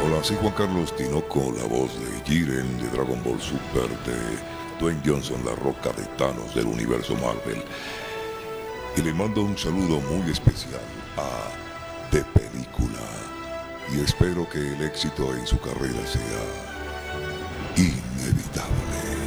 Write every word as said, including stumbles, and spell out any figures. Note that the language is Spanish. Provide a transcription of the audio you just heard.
Hola, soy Juan Carlos Tinoco, la voz de Jiren de Dragon Ball Super, de Dwayne Johnson, la roca de Thanos del universo Marvel. Y le mando un saludo muy especial a De Película. Y espero que el éxito en su carrera sea inevitable.